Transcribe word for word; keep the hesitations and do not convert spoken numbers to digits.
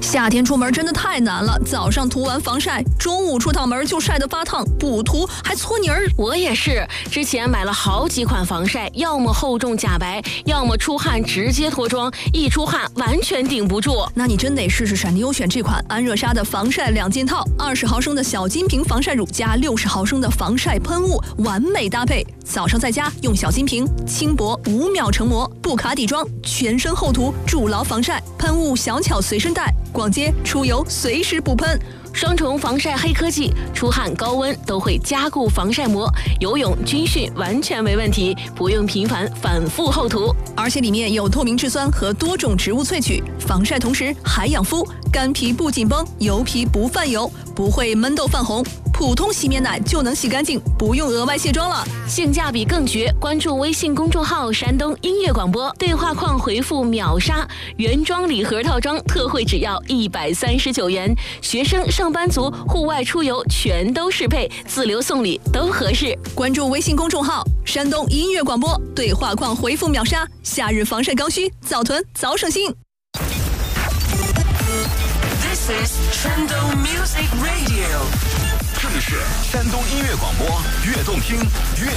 夏天出门真的太难了，早上涂完防晒，中午出趟门就晒得发烫，不涂还搓泥儿。 我也是，之前买了好几款防晒，要么厚重假白，要么出汗直接脱妆，一出汗完全顶不住。 那你真得试试闪迪优选这款安热纱的防晒两件套，二十毫升的小金瓶防晒乳加六十毫升的防晒喷雾，完美搭配。早上在家用小金瓶，轻薄五秒成膜，不卡底妆，全身厚涂，筑牢防晒。喷雾小巧随身带，逛街出游随时补喷。 双重防晒黑科技，出汗高温都会加固防晒膜，游泳军训完全没问题，不用频繁反复厚涂。 而且里面有透明质酸和多种植物萃取，防晒同时还养肤，干皮不紧绷，油皮不泛油，不会闷痘泛红，普通洗面奶就能洗干净，不用额外卸妆了， 性价比更绝。关注微信公众号山东音乐广播，对话框回复秒杀，原装礼盒套装特惠只要一百三十九元，学生上班族户外出游全都适配，自留送礼都合适。 关注微信公众号山东音乐广播，对话框回复秒杀，夏日防晒刚需，早囤早省心。 This is 山东 Music Radio， 这里是山东音乐广播，越动听越